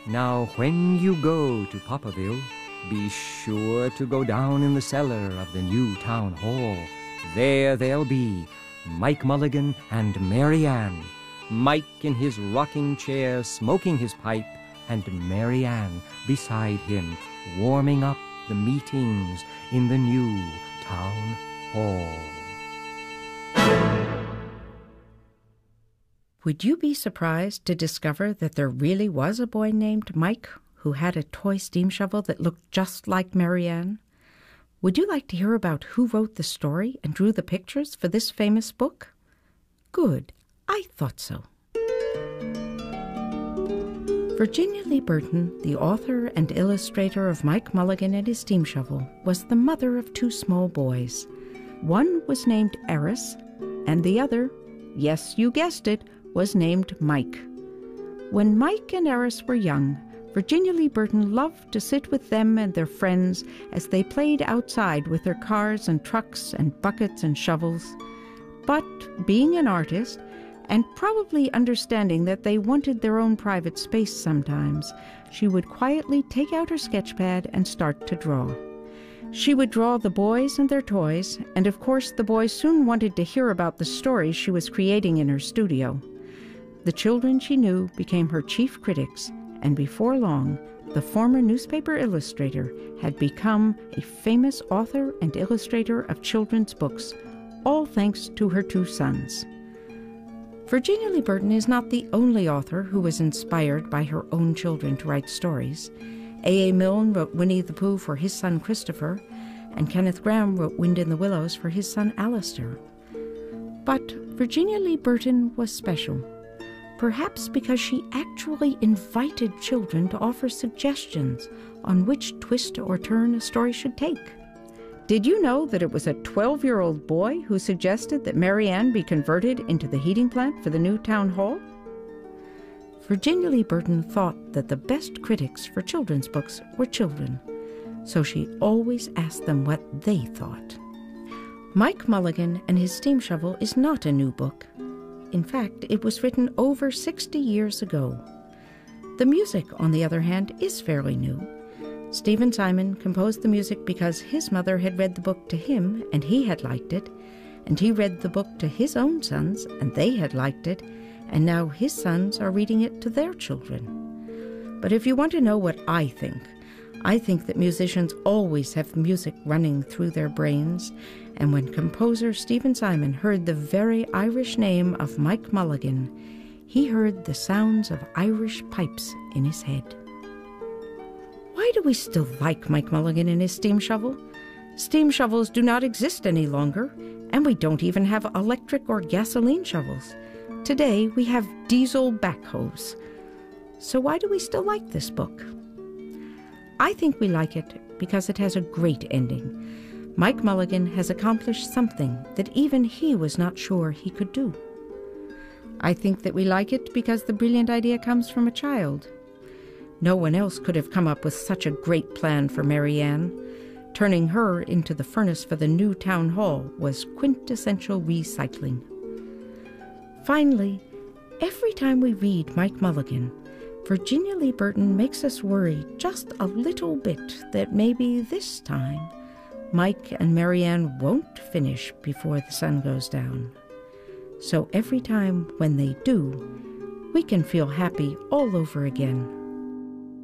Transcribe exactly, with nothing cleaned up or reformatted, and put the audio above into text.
Now, when you go to Popperville, be sure to go down in the cellar of the new town hall. There they'll be, Mike Mulligan and Mary Ann. Mike in his rocking chair smoking his pipe, and Mary Ann beside him warming up the meetings in the new town hall. Would you be surprised to discover that there really was a boy named Mike who had a toy steam shovel that looked just like Mary Ann? Would you like to hear about who wrote the story and drew the pictures for this famous book? Good, I thought so. Virginia Lee Burton, the author and illustrator of Mike Mulligan and his steam shovel, was the mother of two small boys. One was named Eris, and the other, yes, you guessed it, was named Mike. When Mike and Eris were young, Virginia Lee Burton loved to sit with them and their friends as they played outside with their cars and trucks and buckets and shovels. But being an artist, and probably understanding that they wanted their own private space sometimes, she would quietly take out her sketch pad and start to draw. She would draw the boys and their toys, and of course the boys soon wanted to hear about the stories she was creating in her studio. The children she knew became her chief critics, and before long, the former newspaper illustrator had become a famous author and illustrator of children's books, all thanks to her two sons. Virginia Lee Burton is not the only author who was inspired by her own children to write stories. A A Milne wrote Winnie the Pooh for his son Christopher, and Kenneth Grahame wrote Wind in the Willows for his son Alistair. But Virginia Lee Burton was special, perhaps because she actually invited children to offer suggestions on which twist or turn a story should take. Did you know that it was a twelve-year-old boy who suggested that Mary Ann be converted into the heating plant for the new town hall? Virginia Lee Burton thought that the best critics for children's books were children, so she always asked them what they thought. Mike Mulligan and his steam shovel is not a new book. In fact, it was written over sixty years ago. The music, on the other hand, is fairly new. Stephen Simon composed the music because his mother had read the book to him and he had liked it, and he read the book to his own sons and they had liked it, and now his sons are reading it to their children. But if you want to know what I think, I think that musicians always have music running through their brains, and when composer Stephen Simon heard the very Irish name of Mike Mulligan, he heard the sounds of Irish pipes in his head. Why do we still like Mike Mulligan and his steam shovel? Steam shovels do not exist any longer, and we don't even have electric or gasoline shovels. Today we have diesel backhoes. So why do we still like this book? I think we like it because it has a great ending. Mike Mulligan has accomplished something that even he was not sure he could do. I think that we like it because the brilliant idea comes from a child. No one else could have come up with such a great plan for Mary Ann. Turning her into the furnace for the new town hall was quintessential recycling. Finally, every time we read Mike Mulligan, Virginia Lee Burton makes us worry just a little bit that maybe this time Mike and Mary Ann won't finish before the sun goes down. So every time when they do, we can feel happy all over again.